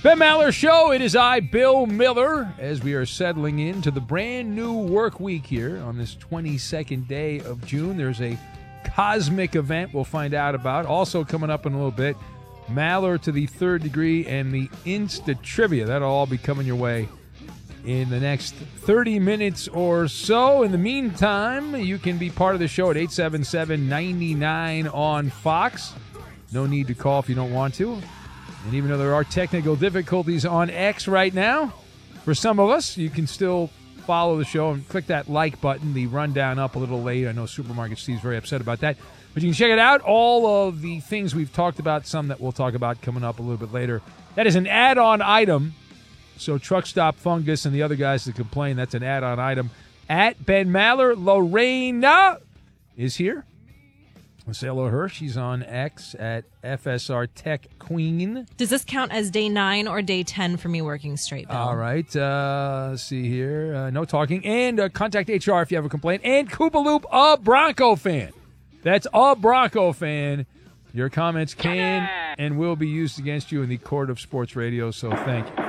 Ben Maller Show. It is I, Bill Miller, as we are settling into the brand new work week here on this 22nd day of June. There's a cosmic event we'll find out about. Also coming up in a little bit, Maller to the Third Degree and the Insta Trivia. That'll all be coming your way in the next 30 minutes or so. In the meantime, you can be part of the show at 877-99 on Fox. No need to call if you don't want to. And even though there are technical difficulties on X right now, for some of us, you can still follow the show and click that like button. The rundown up a little late. I know Supermarket Steve's very upset about that. But you can check it out. All of the things we've talked about, some that we'll talk about coming up a little bit later. That is an add-on item. So Truck Stop Fungus and the other guys that complain, that's an add-on item. At Ben Maller, Lorena is here. Let's say hello to her. She's on X at FSR Tech Queen. Does this count as day 9 or day 10 for me working straight, Bill? All right. Let's see here. No talking. And contact HR if you have a complaint. And Koopa Loop, a Bronco fan. That's a Bronco fan. Your comments can and will be used against you in the court of sports radio, so thank you.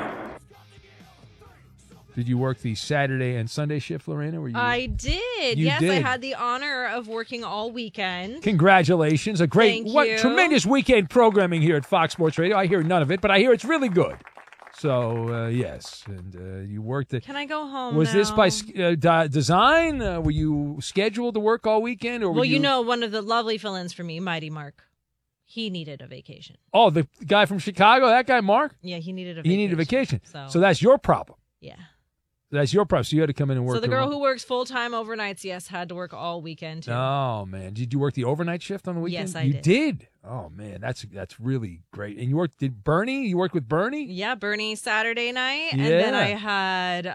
Did you work the Saturday and Sunday shift, Lorena? I did. You yes, did. I had the honor of working all weekend. Congratulations. A great, Thank you. Tremendous weekend programming here at Fox Sports Radio. I hear none of it, but I hear it's really good. So, yes. And you worked it. Can I go home Was now? this by design? Were you scheduled to work all weekend? Or Well, you know, one of the lovely fill-ins for me, Mighty Mark, he needed a vacation. Oh, the guy from Chicago, that guy, Mark? Yeah, he needed a vacation. He needed a vacation. So that's your problem. yeah. That's your problem. So you had to come in and work. So the girl who works full-time overnights, yes, had to work all weekend, too. Oh, man. Did you work the overnight shift on the weekend? Yes, I did. did. You did? Oh, man. That's really great. And you worked, you worked with Bernie? Yeah, Bernie Saturday night. Yeah. And then I had...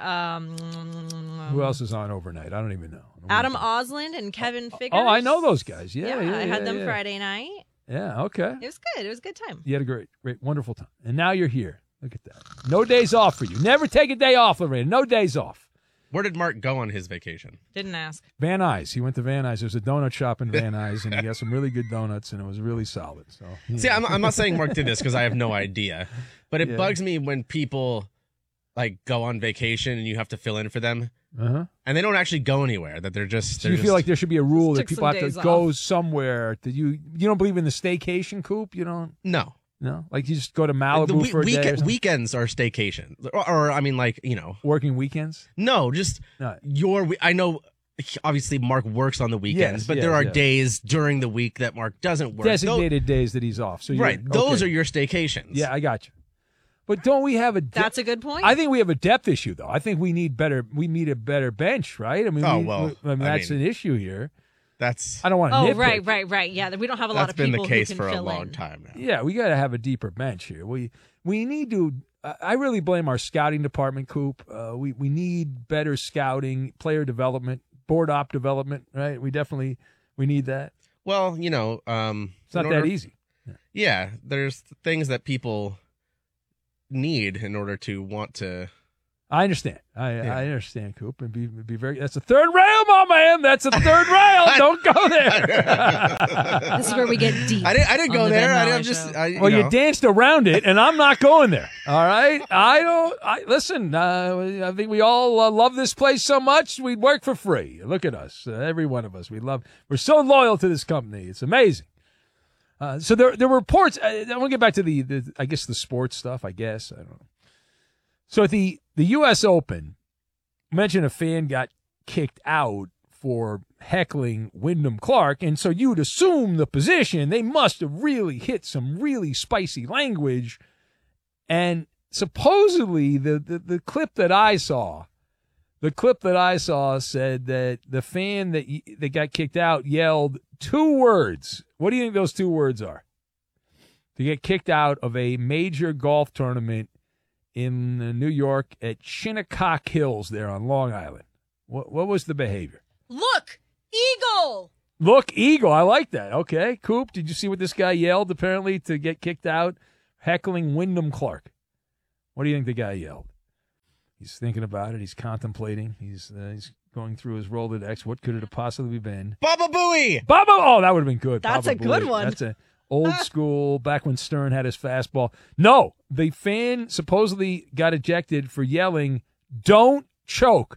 Who else is on overnight? I don't even know. Adam Osland and Kevin Figures. Oh, I know those guys. Yeah, I had them yeah. Friday night. Yeah, okay. It was good. It was a good time. You had a great, wonderful time. And now you're here. Look at that. No days off for you. Never take a day off, Lorena. No days off. Where did Mark go on his vacation? Didn't ask. Van Nuys. He went to Van Nuys. There's a donut shop in Van Nuys, and he got some really good donuts, and it was really solid. So See, I'm not saying Mark did this because I have no idea, but it Yeah. bugs me when people like go on vacation and you have to fill in for them, Uh-huh. and they don't actually go anywhere. That they're just. So you feel like there should be a rule that Took people some have to days go off. somewhere. You don't believe in the staycation, Coop? You don't? no. No? Like you just go to Malibu The for a day or something? weekends are staycation, or I mean, like Working weekends? no, just No. I know. Obviously, Mark works on the weekends, Yes, but yes, there are yes. days during the week that Mark doesn't work. Designated days that he's off. So Right, those okay. are your staycations. Yeah, I got you. But don't we have a That's a good point. I think we have a depth issue, though. I think we need we need a better bench, right? I mean, that's an issue here. That's I don't want to nitpick. Right. Yeah, we don't have a lot that's of been people the case who can for a fill long in. time now. Yeah, we got to have a deeper bench here. We need to. I really blame our scouting department, Coop. We need better scouting, player development, board op development. Right? We need that. Well, It's not that easy. Yeah, there's things that people need in order to want to. I understand. I understand, Coop. And be very. That's a third rail, my man. That's a third rail. Don't go there. This is where we get deep. I didn't go on the there. Ben I'm Maller just. Show. You danced around it, and I'm not going there. All right? Listen, I think we all love this place so much, we'd work for free. Look at us. Every one of us. We're so loyal to this company. It's amazing. So there were reports. I want to get back to the I guess the sports stuff, I guess. I don't know. So at the U.S. Open, mentioned a fan got kicked out for heckling Wyndham Clark, and so you'd assume the position, they must have really hit some really spicy language. And supposedly the clip that I saw said that the fan that got kicked out yelled 2 words. What do you think those 2 words are? To get kicked out of a major golf tournament in New York at Shinnecock Hills there on Long Island. What was the behavior? Look, eagle. Look, eagle. I like that. Okay, Coop, did you see what this guy yelled apparently to get kicked out? Heckling Wyndham Clark. What do you think the guy yelled? He's thinking about it. He's contemplating. He's going through his Rolodex. What could it have possibly been? Baba Booey! Baba! Oh, that would have been good. That's Baba a good Booey. one. That's Old school, back when Stern had his fastball. No, the fan supposedly got ejected for yelling, "Don't choke."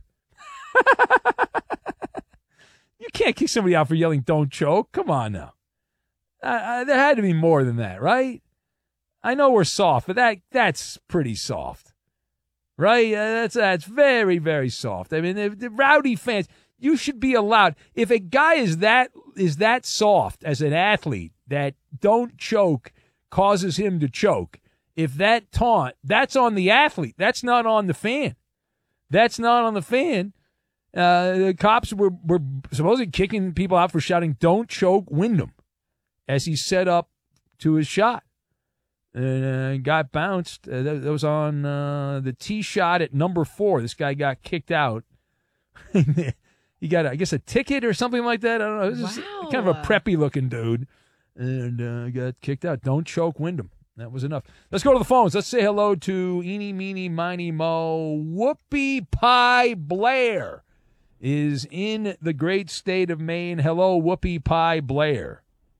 You can't kick somebody out for yelling, "Don't choke." Come on now. There had to be more than that, right? I know we're soft, but that's pretty soft, right? That's very, very soft. I mean, the rowdy fans, you should be allowed. If a guy is that soft as an athlete that "don't choke" causes him to choke, if that taunt, that's on the athlete. That's not on the fan. That's not on the fan. The cops were supposedly kicking people out for shouting, "Don't choke Wyndham," as he set up to his shot. And got bounced. That was on the tee shot at number 4. This guy got kicked out. He got, I guess, a ticket or something like that. I don't know. This is kind of a preppy-looking dude. And got kicked out. Don't choke Wyndham. That was enough. Let's go to the phones. Let's say hello to Eeny, Meeny, Miny, Mo. Whoopie Pie Blair is in the great state of Maine. Hello, Whoopie Pie Blair.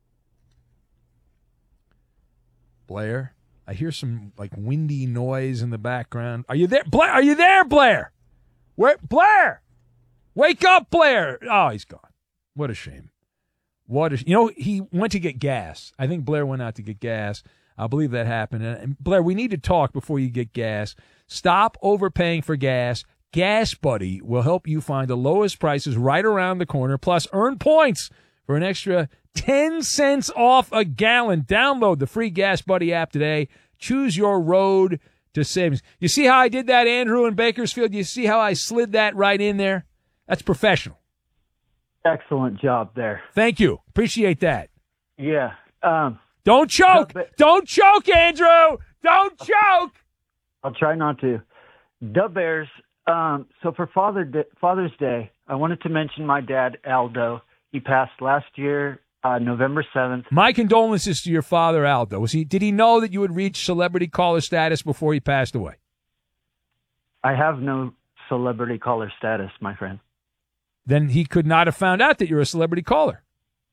Blair, I hear some like windy noise in the background. Are you there, Blair? Are you there, Blair? Where, Blair? Wake up, Blair! Oh, he's gone. What a shame. He went to get gas. I think Blair went out to get gas. I believe that happened. And Blair, we need to talk before you get gas. Stop overpaying for gas. Gas Buddy will help you find the lowest prices right around the corner. Plus, earn points for an extra 10 cents off a gallon. Download the free Gas Buddy app today. Choose your road to savings. You see how I did that, Andrew, in Bakersfield? You see how I slid that right in there? That's professional. Excellent job there. Thank you. Appreciate that. Yeah. Don't choke. Don't choke, Andrew. Don't choke. I'll try not to. The Bears. So for Father's Day, I wanted to mention my dad, Aldo. He passed last year, November 7th. My condolences to your father, Aldo. Did he know that you would reach celebrity caller status before he passed away? I have no celebrity caller status, my friend. Then he could not have found out that you're a celebrity caller.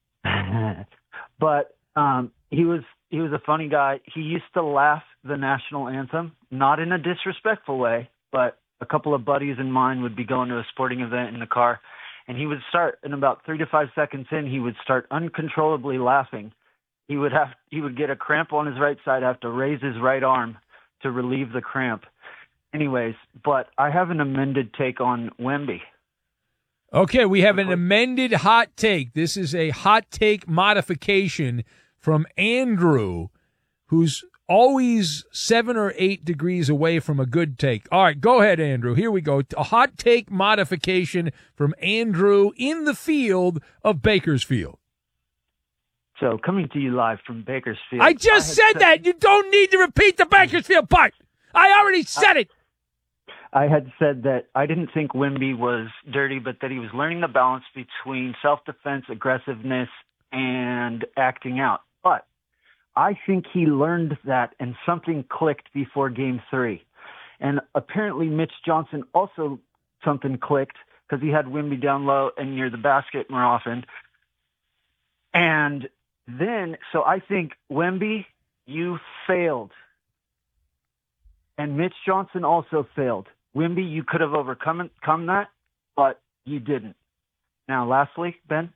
But he was a funny guy. He used to laugh the national anthem, not in a disrespectful way, but a couple of buddies of mine would be going to a sporting event in the car, and he would start, in about 3 to 5 seconds in, he would start uncontrollably laughing. He would get a cramp on his right side, have to raise his right arm to relieve the cramp. Anyways, but I have an amended take on Wemby. Okay, we have an amended hot take. This is a hot take modification from Andrew, who's always 7 or 8 degrees away from a good take. All right, go ahead, Andrew. Here we go. A hot take modification from Andrew in the field of Bakersfield. So coming to you live from Bakersfield. I just said that. You don't need to repeat the Bakersfield part. I already said it. I had said that I didn't think Wemby was dirty, but that he was learning the balance between self-defense, aggressiveness, and acting out. But I think he learned that and something clicked before Game 3. And apparently Mitch Johnson also something clicked because he had Wemby down low and near the basket more often. And then, so I think, Wemby, you failed. And Mitch Johnson also failed. Wemby, you could have overcome that, but you didn't. Now, lastly, Ben,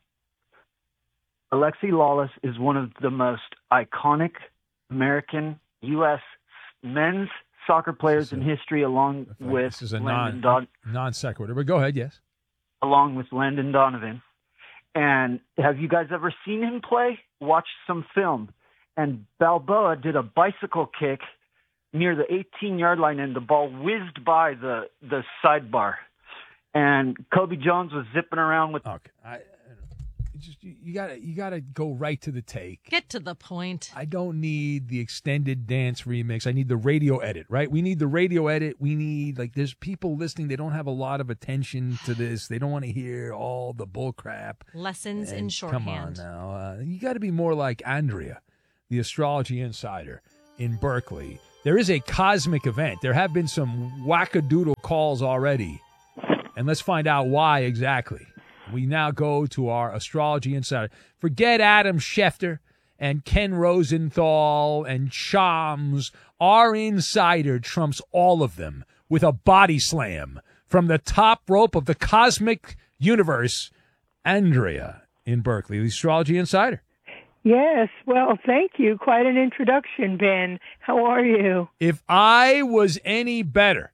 Alexi Lawless is one of the most iconic American U.S. men's soccer players in history, along with this is a non sequitur. But go ahead, yes. Along with Landon Donovan. And have you guys ever seen him play? Watch some film. And Balboa did a bicycle kick near the 18-yard line, and the ball whizzed by the sidebar. And Kobe Jones was zipping around with. Okay, you gotta go right to the take. Get to the point. I don't need the extended dance remix. I need the radio edit. Right? We need the radio edit. We need there's people listening. They don't have a lot of attention to this. They don't want to hear all the bull crap. Lessons in shorthand. Come on now. You got to be more like Andrea, the astrology insider in Berkeley. There is a cosmic event. There have been some wackadoodle calls already. And let's find out why exactly. We now go to our astrology insider. Forget Adam Schefter and Ken Rosenthal and Shams, our insider trumps all of them with a body slam from the top rope of the cosmic universe. Andrea in Berkeley, the Astrology Insider. Yes, well, thank you. Quite an introduction, Ben. How are you? If I was any better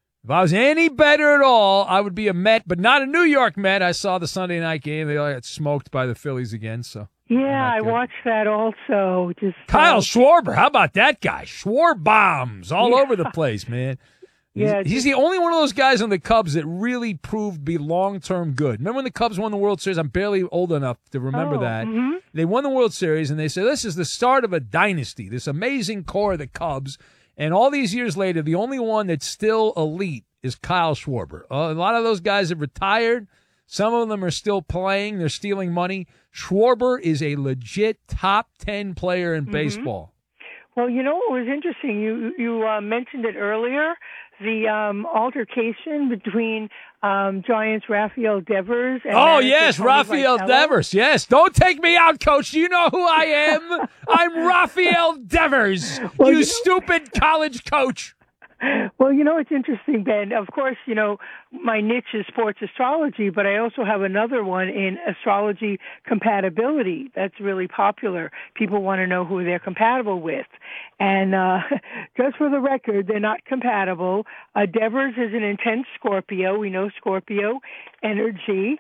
at all, I would be a Met, but not a New York Met. I saw the Sunday night game. They all got smoked by the Phillies again. So yeah, I watched that also. Just Kyle Schwarber, how about that guy? Schwarbombs all over the place, man. He's the only one of those guys on the Cubs that really proved to be long-term good. Remember when the Cubs won the World Series? I'm barely old enough to remember that. Mm-hmm. They won the World Series, and they said, this is the start of a dynasty, this amazing core of the Cubs. And all these years later, the only one that's still elite is Kyle Schwarber. A lot of those guys have retired. Some of them are still playing. They're stealing money. Schwarber is a legit top 10 player in baseball. Well, you know what was interesting? You mentioned it earlier, the altercation between Giants' Rafael Devers and Rafael Devers. Yes, don't take me out, Coach. You know who I am. I'm Rafael Devers. Well, stupid college coach. Well, you know, it's interesting, Ben. Of course, you know, my niche is sports astrology, but I also have another one in astrology compatibility. That's really popular. People want to know who they're compatible with. And just for the record, they're not compatible. Devers is an intense Scorpio. We know Scorpio energy.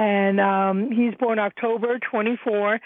And he's born October 24,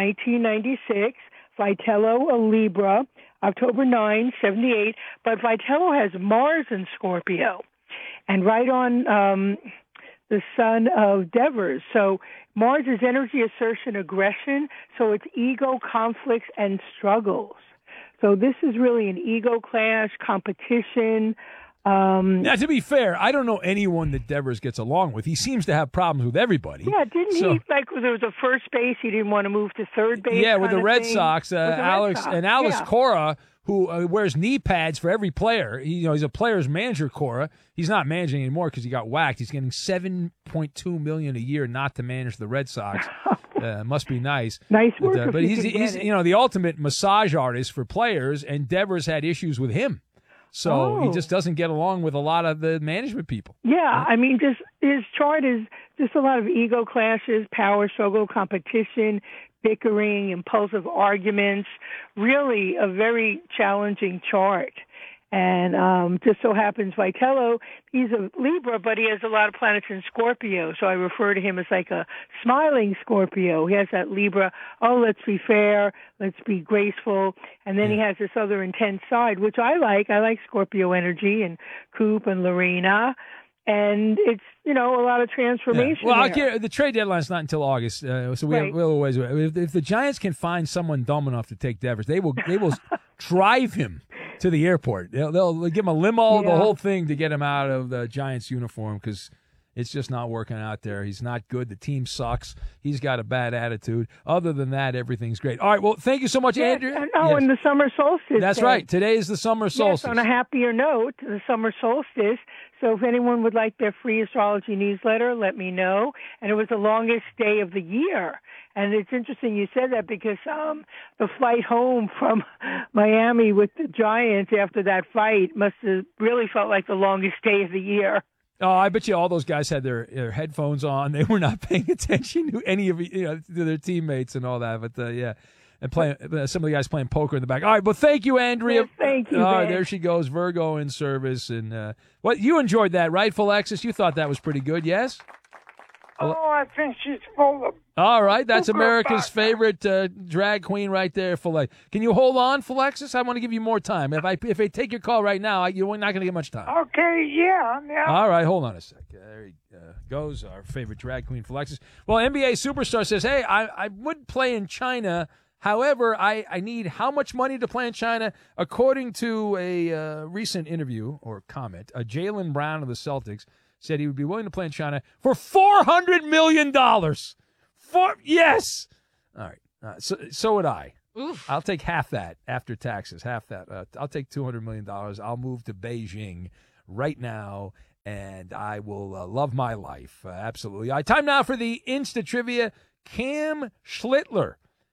1996. Vitello, a Libra. October 9, 78, but Vitello has Mars in Scorpio and right on the sun of Devers. So Mars is energy, assertion, aggression, so it's ego, conflicts, and struggles. So this is really an ego clash, competition. Now, to be fair, I don't know anyone that Devers gets along with. He seems to have problems with everybody. Yeah, didn't he, like, there was a first base, he didn't want to move to third base? Yeah, with the Red Sox, Alex Cora, who wears knee pads for every player. He's a player's manager, Cora. He's not managing anymore because he got whacked. He's getting $7.2 million a year not to manage the Red Sox. Must be nice. Nice work. But he's the ultimate massage artist for players, and Devers had issues with him. So he just doesn't get along with a lot of the management people. Yeah, I mean, just his chart is just a lot of ego clashes, power struggle, competition, bickering, impulsive arguments. Really a very challenging chart. And just so happens Vitello, he's a Libra, but he has a lot of planets in Scorpio. So I refer to him as like a smiling Scorpio. He has that Libra, let's be fair, let's be graceful. And then he has this other intense side, which I like. I like Scorpio energy and Coop and Lorena. And it's, a lot of transformation. Yeah. Well, the trade deadline's not until August, so we'll always. If the Giants can find someone dumb enough to take Devers, they will drive him to the airport. They'll give him a limo, the whole thing, to get him out of the Giants uniform because it's just not working out there. He's not good. The team sucks. He's got a bad attitude. Other than that, everything's great. All right. Well, thank you so much, Andrew. And the summer solstice. That's right. Today is the summer solstice. Yes, on a happier note, the summer solstice. So if anyone would like their free astrology newsletter, let me know. And it was the longest day of the year. And it's interesting you said that because the flight home from Miami with the Giants after that fight must have really felt like the longest day of the year. Oh, I bet you all those guys had their headphones on. They were not paying attention to any of to their teammates and all that. But and playing some of the guys playing poker in the back. All right, well, thank you, Andrea. Yes, thank you. There she goes, Virgo in service, and you enjoyed that, right, Philexis? You thought that was pretty good, yes? I think she's full of. All right, that's America's favorite drag queen right there, Philexis. Can you hold on, Philexis? I want to give you more time. If I take your call right now, you're not going to get much time. Okay, yeah. All right, hold on a sec. There he goes, our favorite drag queen, Philexis. Well, NBA Superstar says, hey, I would play in China. However, I need how much money to play in China? According to a recent interview or comment, Jaylen Brown of the Celtics said he would be willing to play in China for $400 million. Yes. All right. So would I. Oof. I'll take half that after taxes, half that. I'll take $200 million. I'll move to Beijing right now, and I will love my life. Absolutely. All right, time now for the Insta Trivia. Cam Schlittler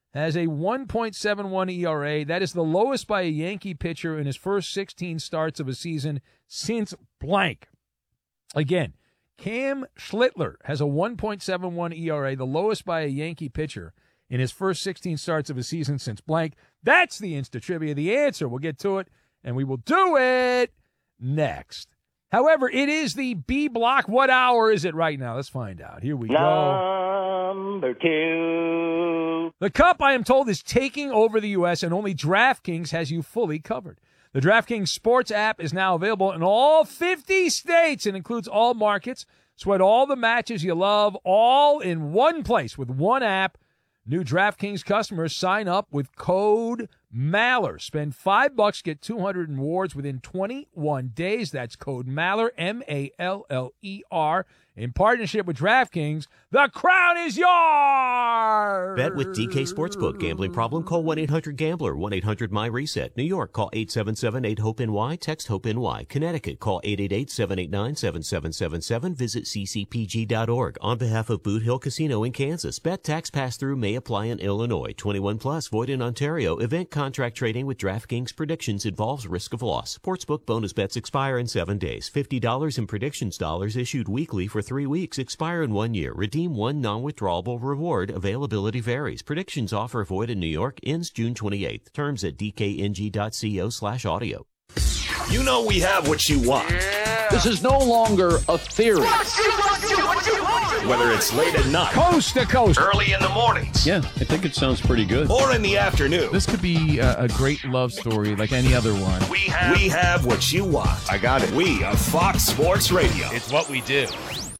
has a 1.71 ERA. That is the lowest by a Yankee pitcher in his first 16 starts of a season since blank. Again, Cam Schlittler has a 1.71 ERA, the lowest by a Yankee pitcher in his first 16 starts of a season since blank. That's the Insta Trivia, the answer. We'll get to it, and we will do it next. However, it is the B block. What hour is it right now? Let's find out. Here we go. Number 2. The Cup, I am told, is taking over the U.S., and only DraftKings has you fully covered. The DraftKings Sports app is now available in all 50 states and includes all markets. Sweat all the matches you love, all in one place with one app. New DraftKings customers sign up with code MALLER. Spend $5, get 200 in rewards within 21 days. That's code MALLER, M-A-L-L-E-R. In partnership with DraftKings, the crown is yours! Bet with DK Sportsbook. Gambling problem? Call 1-800-GAMBLER. 1-800-MY-RESET. New York, call 877-8-HOPE-NY. Text HOPE-NY. Connecticut, call 888-789-7777. Visit ccpg.org. On behalf of Boot Hill Casino in Kansas, bet tax pass-through may apply in Illinois. 21 plus, void in Ontario. Event contract trading with DraftKings predictions involves risk of loss. Sportsbook bonus bets expire in 7 days. $50 in predictions dollars issued weekly for 3 weeks, expire in 1 year. Redeem one non-withdrawable reward. Availability varies. Predictions offer void in New York. Ends June 28th. Terms at dkng.co/audio. You know we have what you want. Yeah. This is no longer a theory. Whether it's late at night, coast to coast, early in the mornings. Yeah, I think it sounds pretty good. Or in the afternoon. This could be a great love story like any other one. We have what you want. I got it. We are Fox Sports Radio. It's what we do.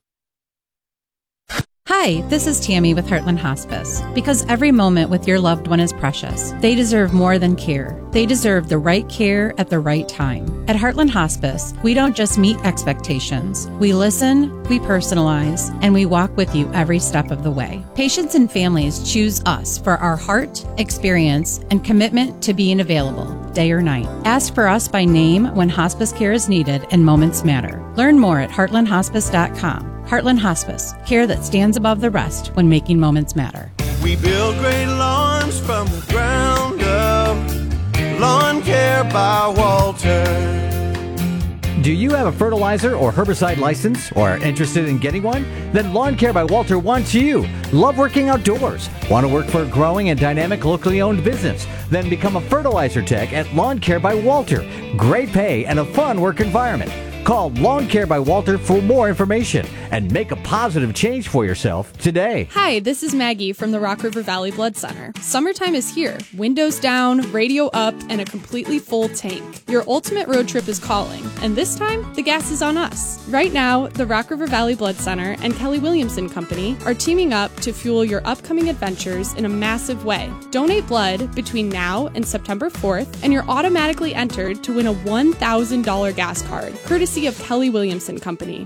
Hi, this is Tammy with Heartland Hospice. Because every moment with your loved one is precious, they deserve more than care. They deserve the right care at the right time. At Heartland Hospice, we don't just meet expectations. We listen, we personalize, and we walk with you every step of the way. Patients and families choose us for our heart, experience, and commitment to being available, day or night. Ask for us by name when hospice care is needed and moments matter. Learn more at heartlandhospice.com. Heartland Hospice, care that stands above the rest when making moments matter. We build great lawns from the ground up. Lawn Care by Walter. Do you have a fertilizer or herbicide license or are interested in getting one? Then Lawn Care by Walter wants you. Love working outdoors? Want to work for a growing and dynamic locally owned business? Then become a fertilizer tech at Lawn Care by Walter. Great pay and a fun work environment. Call Lawn Care by Walter for more information and make a positive change for yourself today. Hi, this is Maggie from the Rock River Valley Blood Center. Summertime is here. Windows down, radio up, and a completely full tank. Your ultimate road trip is calling, and this time, the gas is on us. Right now, the Rock River Valley Blood Center and Kelly Williamson Company are teaming up to fuel your upcoming adventures in a massive way. Donate blood between now and September 4th, and you're automatically entered to win a $1,000 gas card, courtesy of Kelly Williamson Company.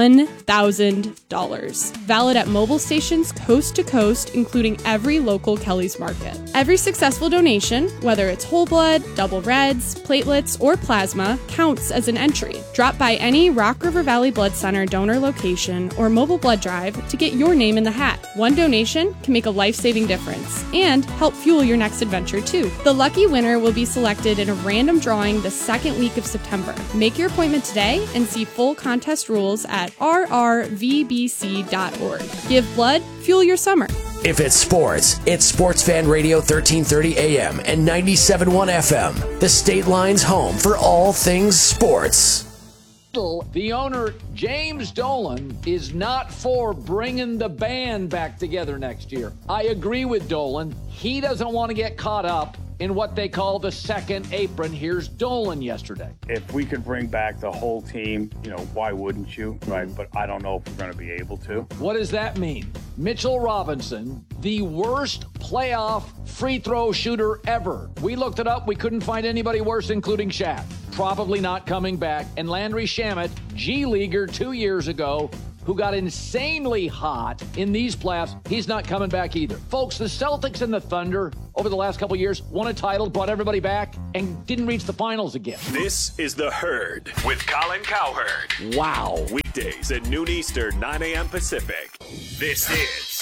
$1,000. Valid at mobile stations coast to coast, including every local Kelly's Market. Every successful donation, whether it's whole blood, double reds, platelets, or plasma, counts as an entry. Drop by any Rock River Valley Blood Center donor location or mobile blood drive to get your name in the hat. One donation can make a life-saving difference and help fuel your next adventure too. The lucky winner will be selected in a random drawing the second week of September. Make your appointment today and see full contest rules at rrvbc.org. Give blood, fuel your summer. If it's sports, it's Sports Fan Radio 1330 AM and 97.1 FM, the State Line's home for all things sports. The owner, James Dolan, is not for bringing the band back together next year. I agree with Dolan. He doesn't want to get caught up in what they call the second apron. Here's Dolan yesterday. If we could bring back the whole team, why wouldn't you? Right? But I don't know if we're going to be able to. What does that mean? Mitchell Robinson, the worst playoff free throw shooter ever. We looked it up. We couldn't find anybody worse, including Shaq. Probably not coming back. And Landry Shamet, G-Leaguer 2 years ago, who got insanely hot in these playoffs, he's not coming back either. Folks, the Celtics and the Thunder over the last couple of years won a title, brought everybody back, and didn't reach the finals again. This is The Herd with Colin Cowherd. Wow. Weekdays at noon Eastern, 9 a.m. Pacific. This is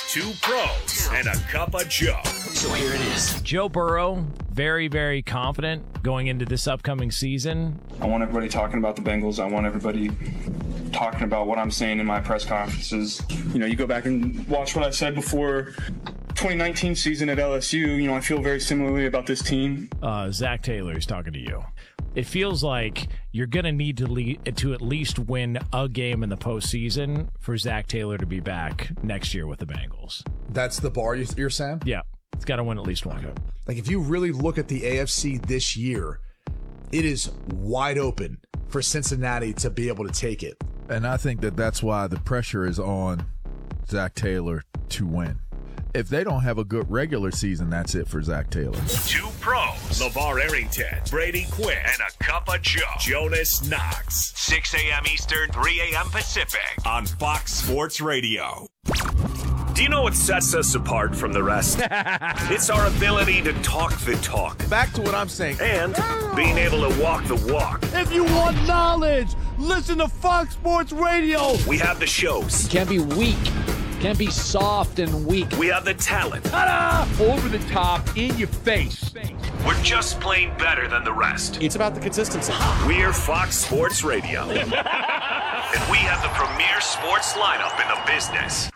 Two pros and a cup of Joe. So here it is. Joe Burrow, very, very confident going into this upcoming season. I want everybody talking about the Bengals. I want everybody talking about what I'm saying in my press conferences. You go back and watch what I said before 2019 season at LSU. I feel very similarly about this team. Zach Taylor is talking to you. It feels like you're going to need to at least win a game in the postseason for Zach Taylor to be back next year with the Bengals. That's the bar you're saying? Yeah. It's got to win at least one. Like, if you really look at the AFC this year, it is wide open for Cincinnati to be able to take it. And I think that's why the pressure is on Zach Taylor to win. If they don't have a good regular season, that's it for Zach Taylor. Two pros, LeVar Arrington, Brady Quinn, and a cup of Joe, Jonas Knox. 6 a.m. Eastern, 3 a.m. Pacific on Fox Sports Radio. Do you know what sets us apart from the rest? It's our ability to talk the talk. Back to what I'm saying. And being able to walk the walk. If you want knowledge, listen to Fox Sports Radio. We have the shows. Can't be weak. Can't be soft and weak. We have the talent. Ta-da! Over the top, in your face. We're just plain better than the rest. It's about the consistency. We're Fox Sports Radio. And we have the premier sports lineup in the business.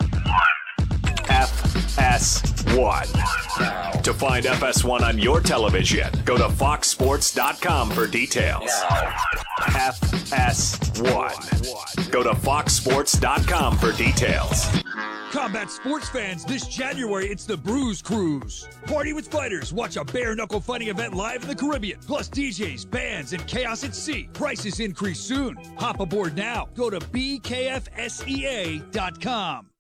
FS1. To find FS1 on your television, go to foxsports.com for details. FS1. Go to foxsports.com for details. Combat sports fans, this January, it's the Bruise Cruise. Party with fighters. Watch a bare-knuckle fighting event live in the Caribbean. Plus DJs, bands, and chaos at sea. Prices increase soon. Hop aboard now. Go to bkfsea.com.